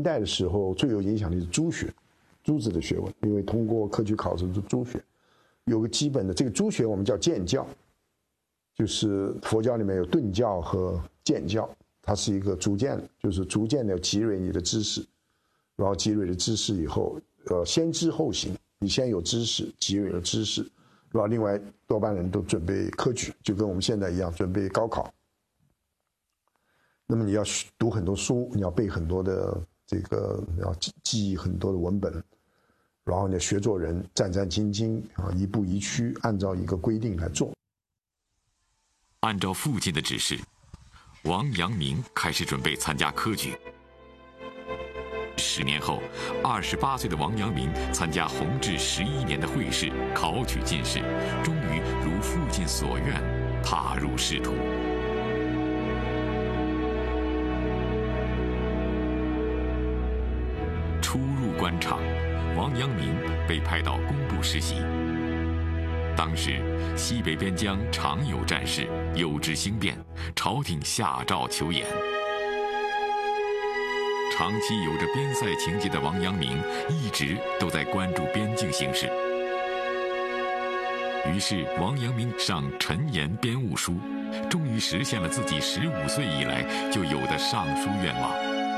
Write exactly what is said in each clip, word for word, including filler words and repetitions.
代的时候最有影响力是朱学，朱子的学问，因为通过科举考试是朱学，有个基本的这个朱学我们叫渐教，就是佛教里面有顿教和渐教，它是一个逐渐，就是逐渐的积累你的知识，然后积累了知识以后，呃，先知后行，你先有知识，积累了知识，然后另外多半人都准备科举，就跟我们现在一样准备高考。那么你要读很多书，你要背很多的这个，要记忆很多的文本，然后呢，学做人，战战兢兢啊，一步一趋，按照一个规定来做。 按照父亲的指示，王阳明开始准备参加科举。十年后，二十八岁的王阳明参加弘治十一年的会试，考取进士，终于如父亲所愿，踏入仕途。初入官场，王阳明被派到工部实习。当时西北边疆常有战事，有之兴变，朝廷下诏求援。长期有着边塞情结的王阳明一直都在关注边境形势。于是王阳明上陈言编务书，终于实现了自己十五岁以来就有的上书愿望。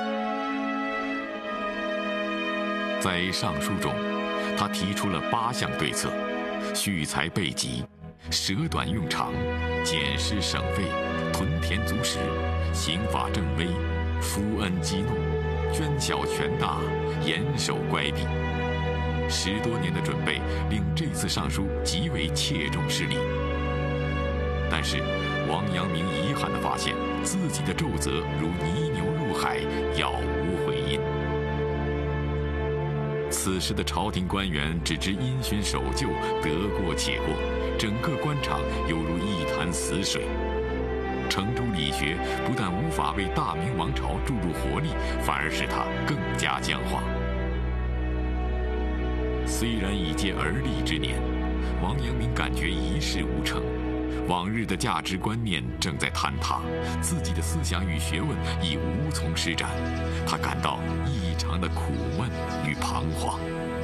在上书中，他提出了八项对策：蓄财备瘠，舍短用长，减施省费，屯田足食，刑法正威，扶恩积怒，捐小权大，严守乖僻。十多年的准备令这次上书极为切中事理。但是王阳明遗憾地发现，自己的奏折如泥牛入海，杳无回音。此时的朝廷官员只知因循守旧，得过且过，整个官场犹如一潭死水。程朱理学不但无法为大明王朝注入活力，反而使它更加僵化。虽然已届而立之年，王阳明感觉一事无成，往日的价值观念正在坍塌，自己的思想与学问已无从施展，他感到异常的苦闷与彷徨。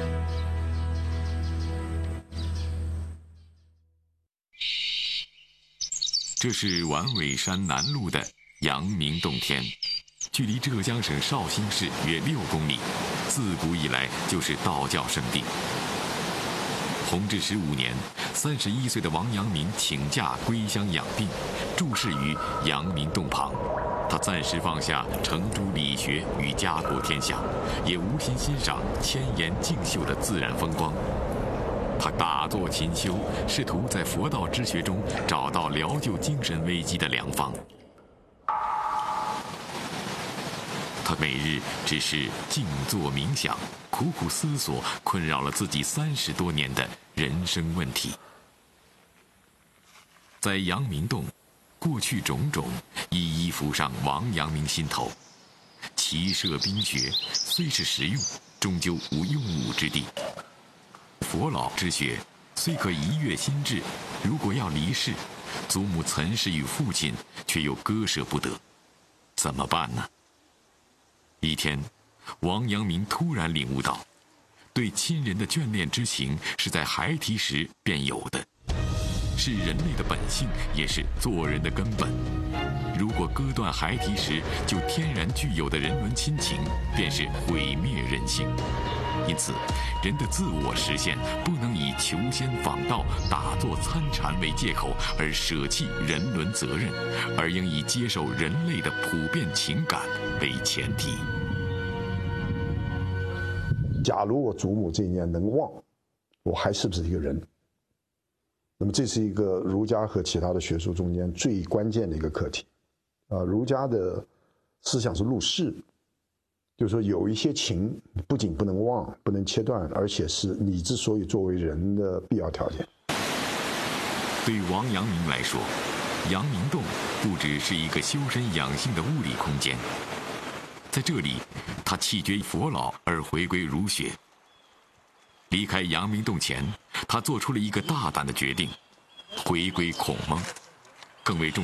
这是丸尾山南麓的阳明洞天，距离浙江省绍兴市约六公里，自古以来就是道教圣地。弘治十五年，三十一岁的王阳明请假归乡养病，注释于阳明洞旁。他暂时放下程朱理学与家国天下，也无心欣赏千岩竞秀的自然风光。他打坐勤修，试图在佛道之学中找到疗救精神危机的良方。他每日只是静坐冥想，苦苦思索困扰了自己三十多年的人生问题。在阳明洞，过去种种一一浮上王阳明心头。骑射兵学虽是实用，终究无用武之地。佛老之学虽可一悦心智，如果要离世，祖母岑氏与父亲却又割舍不得，怎么办呢？一天，王阳明突然领悟到，对亲人的眷恋之情是在孩提时便有的，是人类的本性，也是做人的根本。如果割断孩提时就天然具有的人伦亲情，便是毁灭人性。因此，人的自我实现不能以求仙访道、打坐参禅为借口而舍弃人伦责任，而应以接受人类的普遍情感为前提。 假如我祖母这一念能忘，我还是不是一个人？那么这是一个儒家和其他的学术中间最关键的一个课题。啊、呃，儒家的思想是入世，就是说有一些情不仅不能忘，不能切断，而且是你之所以作为人的必要条件。 对王阳明来说，阳明洞不只是一个修身养性的物理空间，在这里，他弃绝佛老而回归儒学。离开阳明洞前，他做出了一个大胆的决定，回归孔孟。更为重